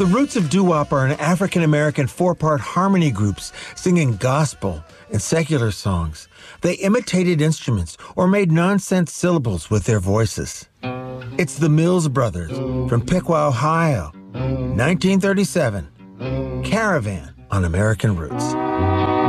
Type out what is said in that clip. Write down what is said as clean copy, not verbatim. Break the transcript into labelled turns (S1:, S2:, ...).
S1: The roots of doo-wop are an African-American four-part harmony groups singing gospel and secular songs. They imitated instruments or made nonsense syllables with their voices. It's the Mills Brothers from Piqua, Ohio, 1937. Caravan on American Roots.